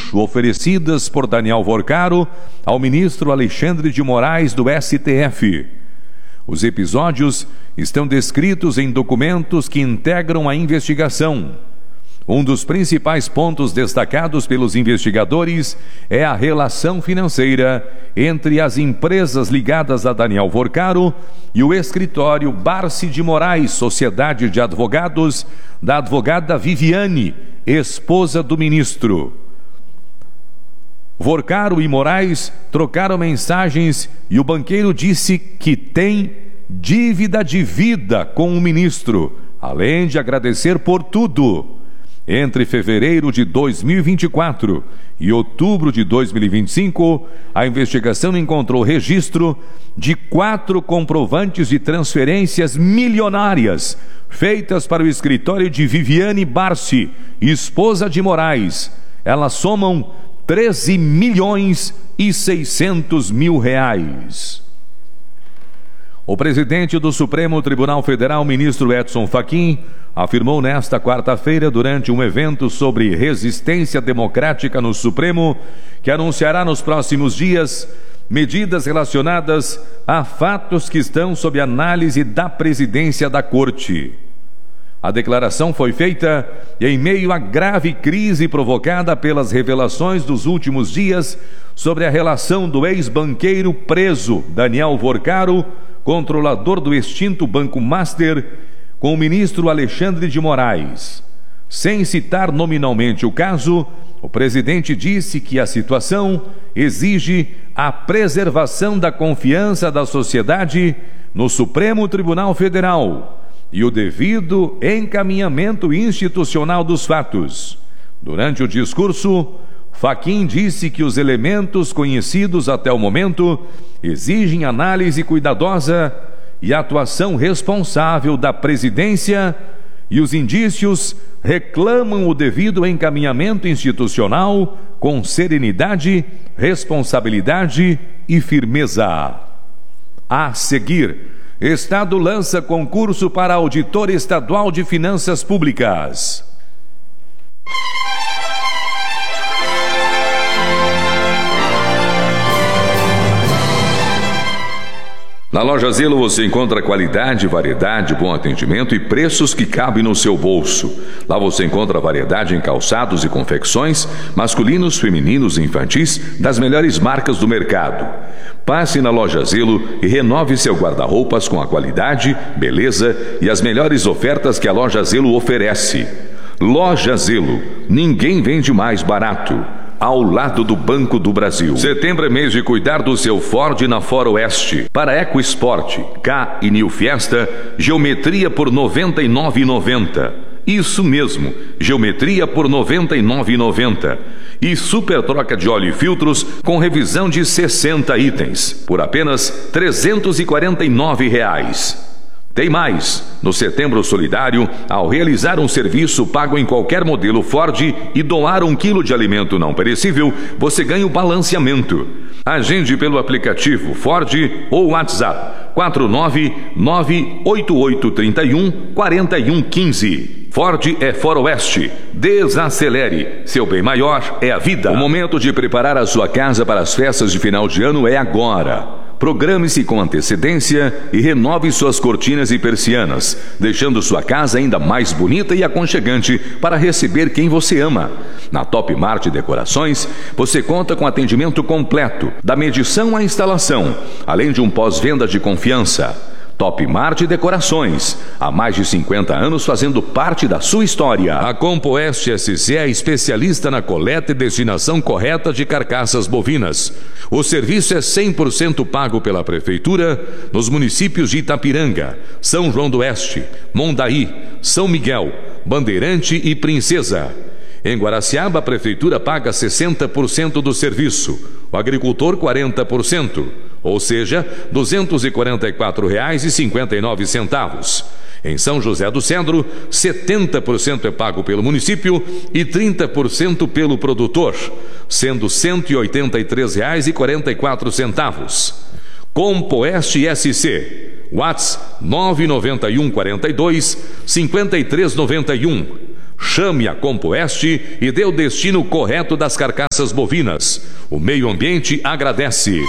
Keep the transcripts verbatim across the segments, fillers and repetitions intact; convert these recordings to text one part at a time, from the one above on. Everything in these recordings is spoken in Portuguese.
luxo oferecidas por Daniel Vorcaro ao ministro Alexandre de Moraes do S T F. Os episódios estão descritos em documentos que integram a investigação. Um dos principais pontos destacados pelos investigadores é a relação financeira entre as empresas ligadas a Daniel Vorcaro e o escritório Barsi de Moraes, sociedade de advogados, da advogada Viviane, esposa do ministro. Vorcaro e Moraes trocaram mensagens e o banqueiro disse que tem dívida de vida com o ministro, além de agradecer por tudo. Entre fevereiro de dois mil e vinte e quatro e outubro de dois mil e vinte e cinco, a investigação encontrou registro de quatro comprovantes de transferências milionárias feitas para o escritório de Viviane Barsi, esposa de Moraes. Elas somam treze milhões e seiscentos mil reais. O presidente do Supremo Tribunal Federal, ministro Edson Fachin, afirmou nesta quarta-feira, durante um evento sobre resistência democrática no Supremo, que anunciará nos próximos dias medidas relacionadas a fatos que estão sob análise da presidência da Corte. A declaração foi feita em meio à grave crise provocada pelas revelações dos últimos dias sobre a relação do ex-banqueiro preso Daniel Vorcaro, controlador do extinto Banco Master, com o ministro Alexandre de Moraes. Sem citar nominalmente o caso, o presidente disse que a situação exige a preservação da confiança da sociedade no Supremo Tribunal Federal e o devido encaminhamento institucional dos fatos. Durante o discurso, Fachin disse que os elementos conhecidos até o momento exigem análise cuidadosa e atuação responsável da presidência, e os indícios reclamam o devido encaminhamento institucional com serenidade, responsabilidade e firmeza. A seguir, Estado lança concurso para auditor estadual de finanças públicas. Na Loja Zelo você encontra qualidade, variedade, bom atendimento e preços que cabem no seu bolso. Lá você encontra variedade em calçados e confecções, masculinos, femininos e infantis, das melhores marcas do mercado. Passe na Loja Zelo e renove seu guarda-roupas com a qualidade, beleza e as melhores ofertas que a Loja Zelo oferece. Loja Zelo, ninguém vende mais barato. Ao lado do Banco do Brasil. Setembro é mês de cuidar do seu Ford na Foroeste. Para EcoSport, K e New Fiesta, geometria por noventa e nove reais e noventa centavos. Isso mesmo, geometria por noventa e nove reais e noventa centavos. E super troca de óleo e filtros com revisão de sessenta itens, por apenas trezentos e quarenta e nove reais. Tem mais! No Setembro Solidário, ao realizar um serviço pago em qualquer modelo Ford e doar um quilo de alimento não perecível, você ganha o balanceamento. Agende pelo aplicativo Ford ou WhatsApp quatro nove nove oito oito três um quatro um um cinco. Ford é Foroeste. Desacelere. Seu bem maior é a vida. O momento de preparar a sua casa para as festas de final de ano é agora. Programe-se com antecedência e renove suas cortinas e persianas, deixando sua casa ainda mais bonita e aconchegante para receber quem você ama. Na Top Mart Decorações, você conta com atendimento completo, da medição à instalação, além de um pós-venda de confiança. Top Mart Decorações, há mais de cinquenta anos fazendo parte da sua história. A Compoeste S C é especialista na coleta e destinação correta de carcaças bovinas. O serviço é cem por cento pago pela Prefeitura nos municípios de Itapiranga, São João do Oeste, Mondaí, São Miguel, Bandeirante e Princesa. Em Guaraciaba, a Prefeitura paga sessenta por cento do serviço, o agricultor quarenta por cento, ou seja, duzentos e quarenta e quatro reais e cinquenta e nove centavos. Em São José do Cedro, setenta por cento é pago pelo município e trinta por cento pelo produtor, sendo cento e oitenta e três reais e quarenta e quatro centavos. Compoeste S C, WhatsApp nove nove um quatro dois cinco três nove um. Chame a Compoeste e dê o destino correto das carcaças bovinas. O meio ambiente agradece.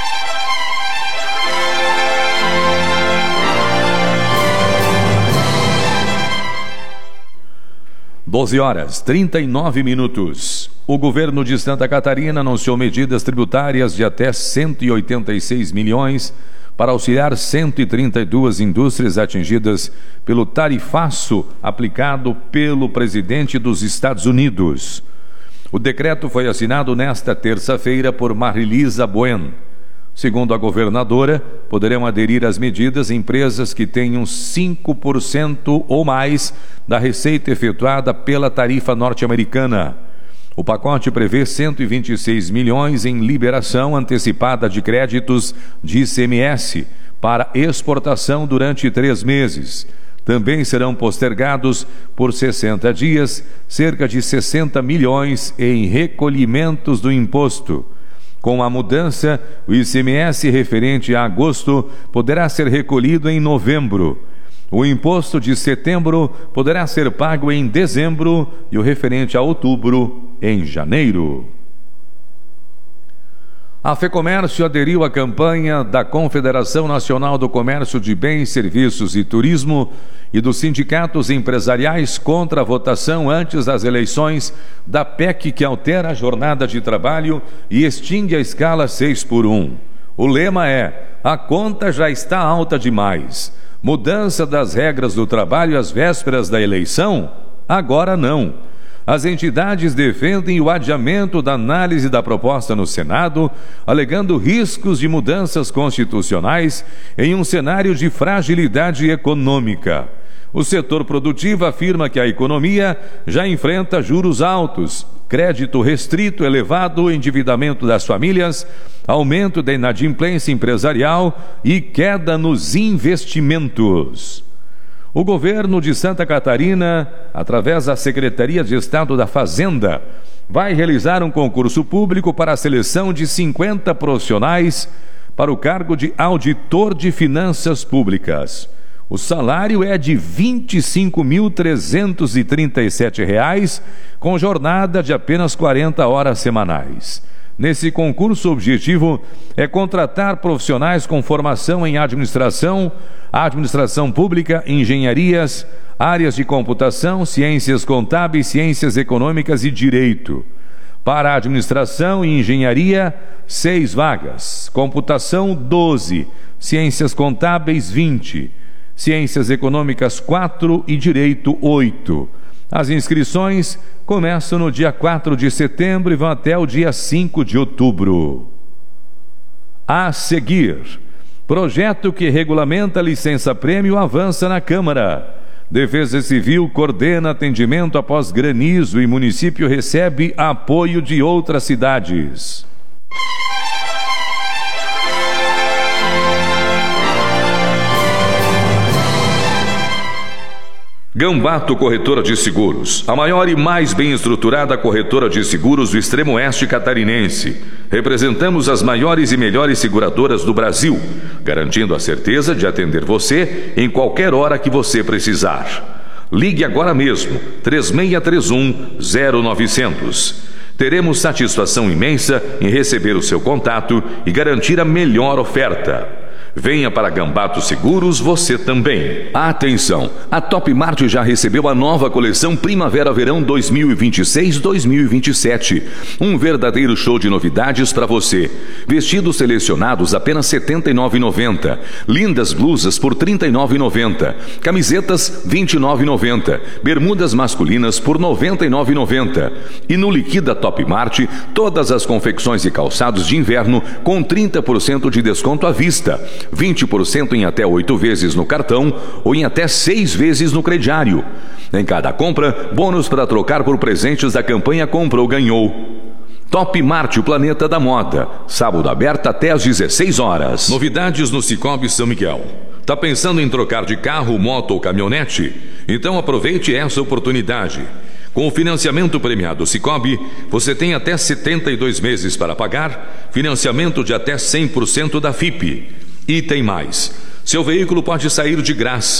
doze horas, trinta e nove minutos. O governo de Santa Catarina anunciou medidas tributárias de até cento e oitenta e seis milhões para auxiliar cento e trinta e duas indústrias atingidas pelo tarifaço aplicado pelo presidente dos Estados Unidos. O decreto foi assinado nesta terça-feira por Marilisa Bueno. Segundo a governadora, poderão aderir às medidas empresas que tenham cinco por cento ou mais da receita efetuada pela tarifa norte-americana. O pacote prevê cento e vinte e seis milhões em liberação antecipada de créditos de I C M S para exportação durante três meses. Também serão postergados por sessenta dias cerca de sessenta milhões em recolhimentos do imposto. Com a mudança, o I C M S referente a agosto poderá ser recolhido em novembro. O imposto de setembro poderá ser pago em dezembro e o referente a outubro em janeiro. A FEComércio aderiu à campanha da Confederação Nacional do Comércio de Bens, Serviços e Turismo e dos sindicatos empresariais contra a votação antes das eleições da P E C que altera a jornada de trabalho e extingue a escala seis por um. O lema é: a conta já está alta demais. Mudança das regras do trabalho às vésperas da eleição? Agora não. As entidades defendem o adiamento da análise da proposta no Senado, alegando riscos de mudanças constitucionais em um cenário de fragilidade econômica. O setor produtivo afirma que a economia já enfrenta juros altos, crédito restrito elevado, endividamento das famílias, aumento da inadimplência empresarial e queda nos investimentos. O governo de Santa Catarina, através da Secretaria de Estado da Fazenda, vai realizar um concurso público para a seleção de cinquenta profissionais para o cargo de auditor de finanças públicas. O salário é de vinte e cinco mil trezentos e trinta e sete reais, com jornada de apenas quarenta horas semanais. Nesse concurso, o objetivo é contratar profissionais com formação em administração, administração pública, engenharias, áreas de computação, ciências contábeis, ciências econômicas e direito. Para a administração e engenharia, seis vagas. Computação, doze. Ciências contábeis, vinte. Ciências econômicas, quatro e direito, oito. As inscrições começam no dia quatro de setembro e vão até o dia cinco de outubro. A seguir, projeto que regulamenta a licença-prêmio avança na Câmara. Defesa Civil coordena atendimento após granizo e município recebe apoio de outras cidades. Gambato Corretora de Seguros, a maior e mais bem estruturada corretora de seguros do extremo oeste catarinense. Representamos as maiores e melhores seguradoras do Brasil, garantindo a certeza de atender você em qualquer hora que você precisar. Ligue agora mesmo, três seis três um, zero nove zero zero. Teremos satisfação imensa em receber o seu contato e garantir a melhor oferta. Venha para Gambato Seguros você também. Atenção! A Top Mart já recebeu a nova coleção Primavera-Verão dois mil e vinte e seis dois mil e vinte e sete. Um verdadeiro show de novidades para você. Vestidos selecionados apenas setenta e nove reais e noventa centavos. Lindas blusas por trinta e nove reais e noventa centavos. Camisetas vinte e nove reais e noventa centavos. Bermudas masculinas por noventa e nove reais e noventa centavos. E no Liquida Top Mart, todas as confecções e calçados de inverno com trinta por cento de desconto à vista. vinte por cento em até oito vezes no cartão ou em até seis vezes no crediário. Em cada compra, bônus para trocar por presentes da campanha Comprou Ganhou. Top Mart, o planeta da moda. Sábado aberto até às dezesseis horas. Novidades no Cicobi São Miguel. Tá pensando em trocar de carro, moto ou caminhonete? Então aproveite essa oportunidade. Com o financiamento premiado Cicobi, você tem até setenta e dois meses para pagar, financiamento de até cem por cento da F I P. E tem mais. Seu veículo pode sair de graça.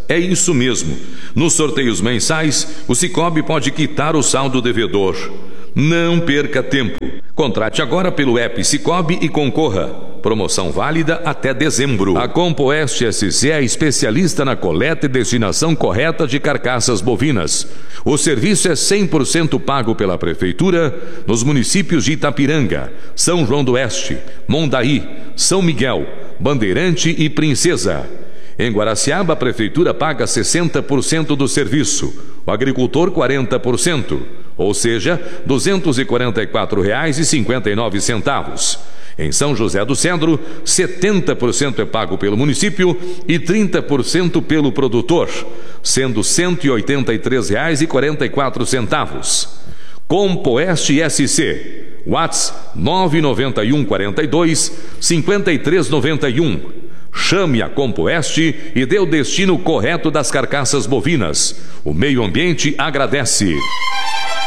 É isso mesmo. Nos sorteios mensais, o Sicoob pode quitar o saldo devedor. Não perca tempo. Contrate agora pelo app Sicoob e concorra. Promoção válida até dezembro. A Compoeste S C é especialista na coleta e destinação correta de carcaças bovinas. O serviço é cem por cento pago pela Prefeitura nos municípios de Itapiranga, São João do Oeste, Mondaí, São Miguel, Bandeirante e Princesa. Em Guaraciaba, a Prefeitura paga sessenta por cento do serviço, o agricultor quarenta por cento, ou seja, duzentos e quarenta e quatro reais e cinquenta e nove centavos. Em São José do Cedro, setenta por cento é pago pelo município e trinta por cento pelo produtor, sendo cento e oitenta e três reais e quarenta e quatro centavos. Compoeste S C, WhatsApp nove nove um quatro dois cinco três nove um. Chame a Compoeste e dê o destino correto das carcaças bovinas. O meio ambiente agradece.